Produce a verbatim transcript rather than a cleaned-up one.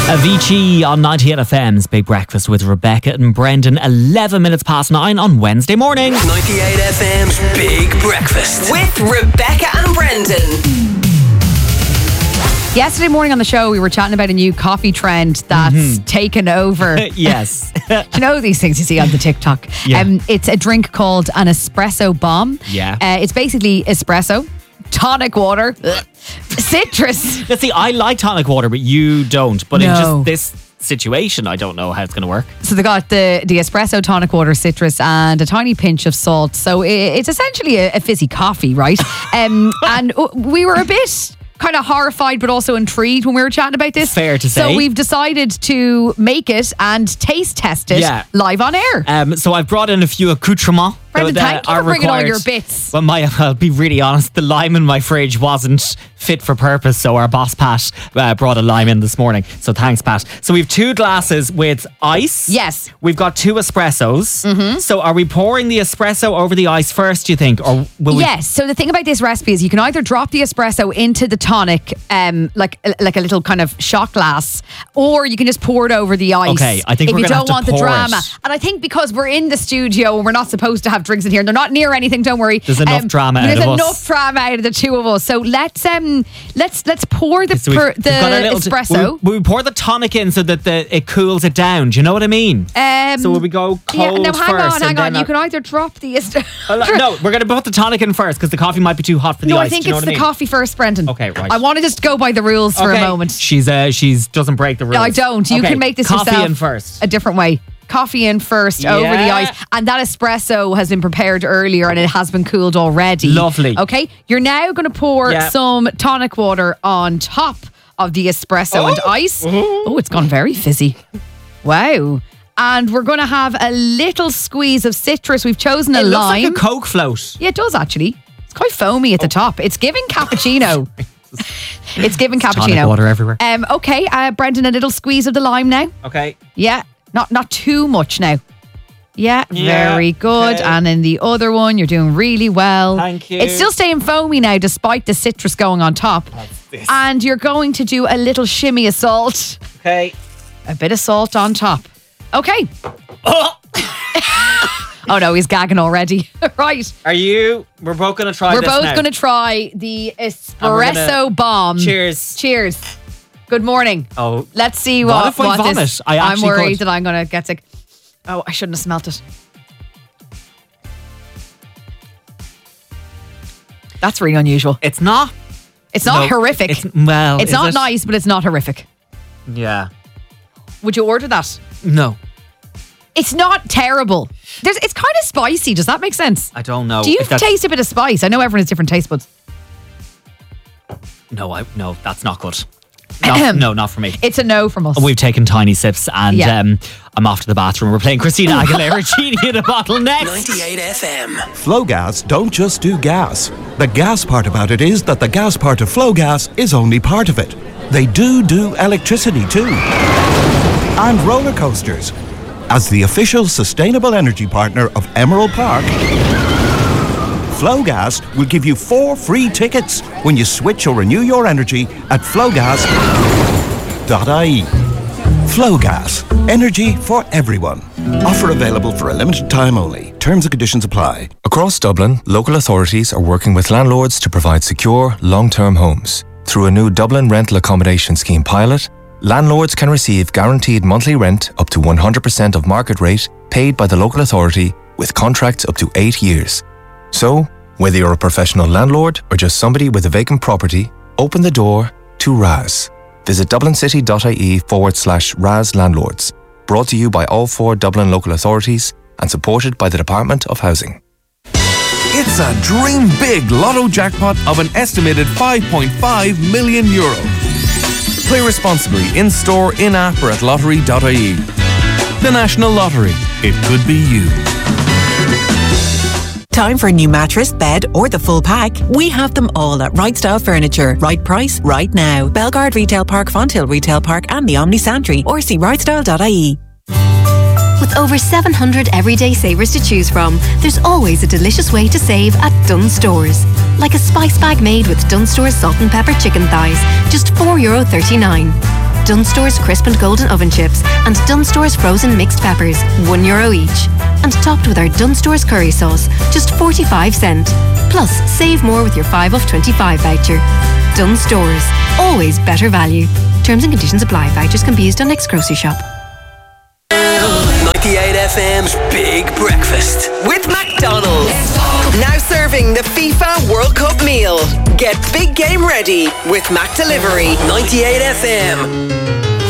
Avicii on ninety-eight F M's Big Breakfast with Rebecca and Brendan, eleven minutes past nine on Wednesday morning. ninety-eight F M's Big Breakfast with Rebecca and Brendan. Yesterday morning on the show, we were chatting about a new coffee trend that's mm-hmm. taken over. Yes. Do you know these things you see on the TikTok? Yeah. Um, it's a drink called an espresso bomb. Yeah. Uh, it's basically espresso, tonic water, citrus. Let's see, I like tonic water, but you don't. But No. in just this situation, I don't know how it's going to work. So they got the, the espresso, tonic water, citrus, and a tiny pinch of salt. So it, it's essentially a, a fizzy coffee, right? um, and we were a bit kind of horrified but also intrigued when we were chatting about this. Fair to say. So we've decided to make it and taste test it Yeah. live on air. Um, so I've brought in a few accoutrements. Brendan, that, uh, thank you are for bringing all required. your bits. Well, my, I'll be really honest, the lime in my fridge wasn't fit for purpose, so our boss Pat uh, brought a lime in this morning. So thanks, Pat. So we've two glasses with ice. Yes. We've got two espressos. Mm-hmm. So are we pouring the espresso over the ice first, do you think? Or will we? Yes. So the thing about this recipe is you can either drop the espresso into the tonic, um, like like a little kind of shot glass, or you can just pour it over the ice. Okay, I think if we're you gonna don't have to want the pour drama. it. And I think because we're in the studio and we're not supposed to have drinks in here, they're not near anything. Don't worry. There's enough drama out There's of us. enough drama out of the two of us. So let's um let's let's pour the So we've- per, we've the got a little- espresso. Will we, will we pour the tonic in so that the, it cools it down? Do you know what I mean? Um, so will we go cold yeah, no, hang first? on, hang and on. then You can either drop the espresso. Oh, no, we're going to put the tonic in first because the coffee might be too hot for the No, ice. I think Do you know it's what the I mean? coffee first, Brendan. Okay, right. I want to just go by the rules for a Okay. moment. She's uh, she's doesn't break the rules. No, I don't. You Okay, can make this coffee yourself in first. a different way. Coffee in first over the Yeah. ice. And that espresso has been prepared earlier and it has been cooled already. Lovely. Okay. You're now going to pour Yeah. some tonic water on top of the espresso Oh. and ice. Oh, it's gone very fizzy. Wow. And we're going to have a little squeeze of citrus. We've chosen a It looks lime. like a Coke float. Yeah, it does actually. It's quite foamy at the top. It's giving cappuccino. It's giving cappuccino. Tonic water everywhere. Um, okay, uh, Brendan, a little squeeze of the lime now. Okay. Yeah, not not too much now. Yeah, Yeah, very good. okay. And in the other one, you're doing really well. Thank you. It's still staying foamy now, despite the citrus going on top. this? And you're going to do a little shimmy of salt, Okay. a bit of salt on top. Okay. Oh, Oh no, he's gagging already. Right. are you? We're both going to try We're this both now. going to try the we're espresso gonna- bomb. Cheers. Cheers. Good morning. Oh. Let's see What what, if I what vomit? this- I I'm actually worried could. that I'm going to get sick. Oh, I shouldn't have smelt it. That's really unusual. It's not. It's not no, horrific. It's, It's, well, is not it? nice, but it's not horrific. Yeah. Would you order that? No. It's not terrible. There's, it's kind of spicy. Does that make sense? I don't know. Do you if that's- taste a bit of spice? I know everyone has different taste buds. No, I no, that's not good. Not, no, not for me. It's a no from us. We've taken tiny sips and Yeah. um, I'm off to the bathroom. We're playing Christina Aguilera, Genie in a Bottle next. ninety-eight F M. Flowgas don't just do gas. The gas part about it is that the gas part of Flowgas is only part of it. They do do electricity too. And roller coasters. As the official sustainable energy partner of Emerald Park, Flowgas will give you four free tickets when you switch or renew your energy at flowgas dot I E. Flowgas. Energy for everyone. Offer available for a limited time only. Terms and conditions apply. Across Dublin, local authorities are working with landlords to provide secure, long-term homes. Through a new Dublin Rental Accommodation Scheme pilot, landlords can receive guaranteed monthly rent up to one hundred percent of market rate paid by the local authority with contracts up to eight years. So, whether you're a professional landlord or just somebody with a vacant property, open the door to R A S. Visit dublincity.ie forward slash R A S landlords. Brought to you by all four Dublin local authorities and supported by the Department of Housing. It's a dream big lotto jackpot of an estimated five point five million euro. Play responsibly in store, in app or at lottery dot I E. The National Lottery. It could be you. Time for a new mattress, bed or the full pack? We have them all at Right Style Furniture. Right price, right now. Belgard Retail Park, Fonthill Retail Park and the Omni Santry, or see right style dot I E. With over seven hundred everyday savers to choose from, there's always a delicious way to save at Dunnes Stores. Like a spice bag made with Dunnes Stores salt and pepper chicken thighs, just four euro thirty-nine. Dunstores crisp and golden oven chips and Dunstores frozen mixed peppers, one euro each. And topped with our Dunstores curry sauce, just forty-five cent. Plus, save more with your five off twenty-five voucher. Dunstores, always better value. Terms and conditions apply. Vouchers can be used on next grocery shop. ninety-eight F M's Big Breakfast with McDonald's. Now serving the FIFA World Cup meal. Get big game ready with Mac Delivery. ninety-eight F M.